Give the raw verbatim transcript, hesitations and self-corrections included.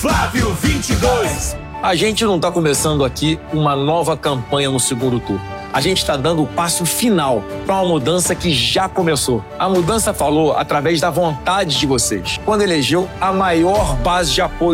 Flávio vinte e dois. A gente não está começando aqui uma nova campanha no segundo turno. A gente está dando o passo final para uma mudança que já começou. A mudança falou através da vontade de vocês, quando elegeu a maior base de apoio